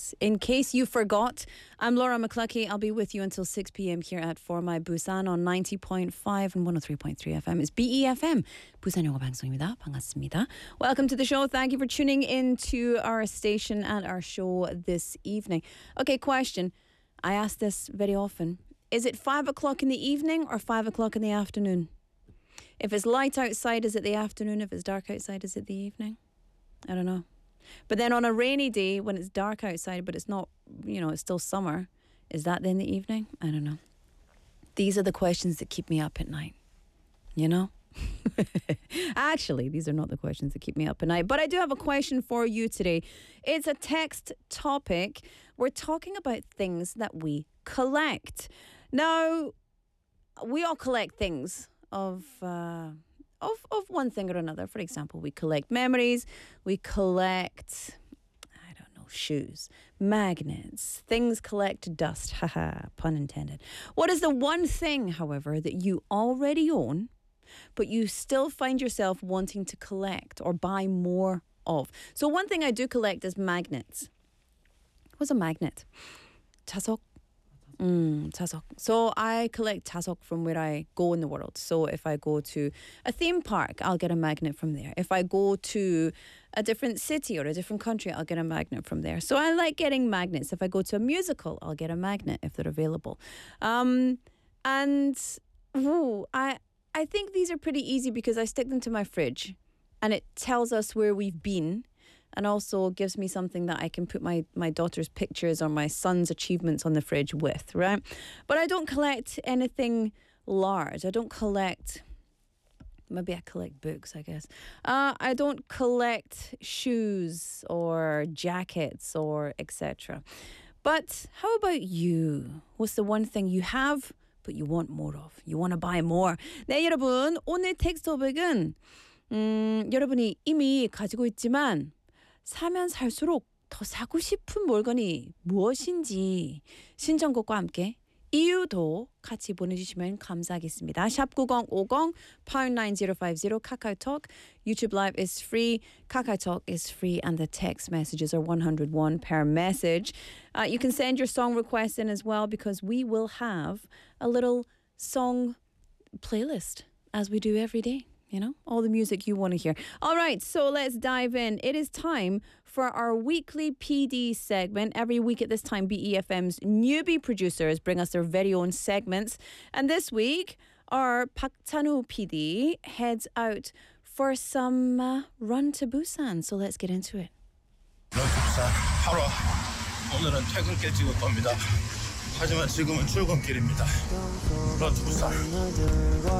6. In case you forgot, I'm Laura McCluckey. I'll be with you until 6 p.m. here at For My Busan on 90.5 and 103.3 FM. It's BEFM. 부산 영어 방송입니다. 반갑습니다. Welcome to the show. Thank you for tuning in to our station and our show this evening. Okay, question. I ask this very often. Is it 5 o'clock in the evening or 5 o'clock in the afternoon? If it's light outside, is it the afternoon? If it's dark outside, is it the evening? I don't know. But then on a rainy day when it's dark outside, but it's not, it's still summer, is that then the evening? I don't know. These are the questions that keep me up at night, Actually, these are not the questions that keep me up at night. But I do have a question for you today. It's a text topic. We're talking about things that we collect. Now, we all collect things of one thing or another. For example, we collect memories, we collect, I don't know, shoes, magnets, things collect dust, haha, pun intended. What is the one thing, however, that you already own, but you still find yourself wanting to collect or buy more of? So one thing I do collect is magnets. What's a magnet? 자석. 자석. So I collect 자석 from where I go in the world. So if I go to a theme park, I'll get a magnet from there. If I go to a different city or a different country, I'll get a magnet from there. So I like getting magnets. If I go to a musical, I'll get a magnet if they're available. I think these are pretty easy because I stick them to my fridge and it tells us where we've been. And also gives me something that I can put my daughter's pictures or my son's achievements on the fridge with, right? But I don't collect anything large. I don't collect... Maybe I collect books, I guess. I don't collect shoes or jackets or etc. But how about you? What's the one thing you have but you want more of? You want to buy more? 네, 여러분. 오늘 텍스트 토픽은 여러분이 이미 가지고 있지만 사면 살수록 더 사고 싶은 물건이 무엇인지 신청곡과 함께 이유도 같이 보내주시면 감사하겠습니다. 샵 9050, pound 9050, 카카오톡, YouTube Live is free, KakaoTalk is free, and the text messages are 101 per message. You can send your song requests in as well because we will have a little song playlist as we do every day. All the music you want to hear. All right, so let's dive in. It is time for our weekly PD segment. Every week at this time, BEFM's newbie producers bring us their very own segments. And this week, our Park Chan-woo PD heads out for some run to Busan. So let's get into it. Run to Busan 하루. 오늘은 퇴근길 찍을 겁니다. 하지만 지금은 출근길입니다. Run to Busan.